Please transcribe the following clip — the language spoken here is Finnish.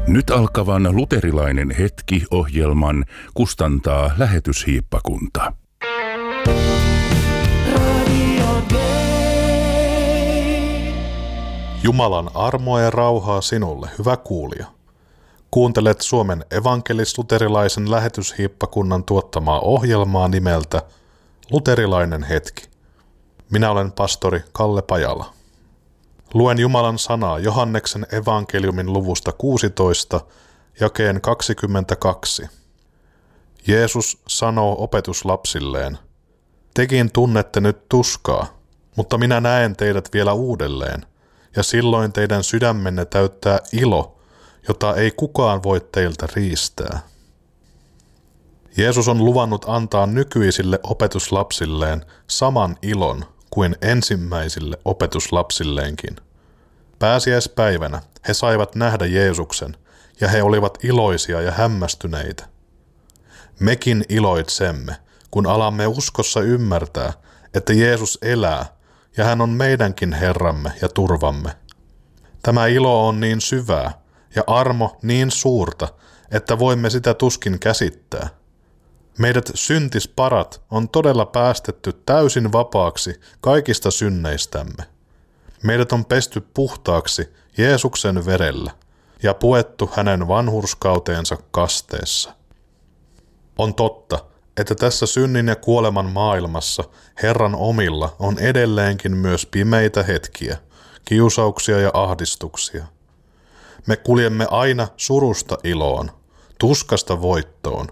Nyt alkavan Luterilainen hetki-ohjelman kustantaa Lähetyshiippakunta. Jumalan armoa ja rauhaa sinulle, hyvä kuulija. Kuuntelet Suomen evankelis-luterilaisen lähetyshiippakunnan tuottamaa ohjelmaa nimeltä Luterilainen hetki. Minä olen pastori Kalle Pajala. Luen Jumalan sanaa Johanneksen evankeliumin luvusta 16, jakeen 22. Jeesus sanoo opetuslapsilleen, tekin tunnette nyt tuskaa, mutta minä näen teidät vielä uudelleen, ja silloin teidän sydämenne täyttää ilo, jota ei kukaan voi teiltä riistää. Jeesus on luvannut antaa nykyisille opetuslapsilleen saman ilon kuin ensimmäisille opetuslapsilleenkin. Pääsiäispäivänä he saivat nähdä Jeesuksen, ja he olivat iloisia ja hämmästyneitä. Mekin iloitsemme, kun alamme uskossa ymmärtää, että Jeesus elää, ja hän on meidänkin Herramme ja turvamme. Tämä ilo on niin syvää, ja armo niin suurta, että voimme sitä tuskin käsittää. Meidät syntisparat on todella päästetty täysin vapaaksi kaikista synneistämme. Meidät on pesty puhtaaksi Jeesuksen verellä ja puettu hänen vanhurskauteensa kasteessa. On totta, että tässä synnin ja kuoleman maailmassa Herran omilla on edelleenkin myös pimeitä hetkiä, kiusauksia ja ahdistuksia. Me kuljemme aina surusta iloon, tuskasta voittoon,